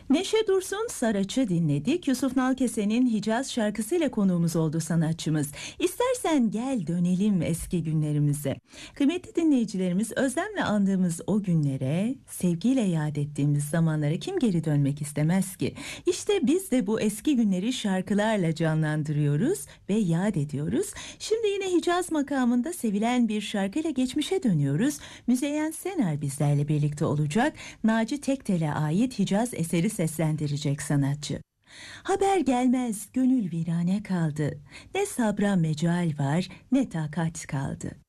Neşe Dursun Saraç'ı dinledik. Yusuf Nalkese'nin Hicaz şarkısıyla konuğumuz oldu sanatçımız. İstersen gel dönelim eski günlerimize. Kıymetli dinleyicilerimiz, özlemle andığımız o günlere, sevgiyle yad ettiğimiz zamanlara kim geri dönmek istemez ki? İşte biz de bu eski günleri şarkılarla canlandırıyoruz ve yad ediyoruz. Şimdi yine Hicaz makamında sevilen bir şarkıyla geçmişe dönüyoruz. Müzeyyen Senar bizlerle birlikte olacak. Naci Tektel'e ait Hicaz eseri seslendirecek sanatçı. Haber gelmez, gönül virane kaldı. Ne sabra mecal var, ne takat kaldı.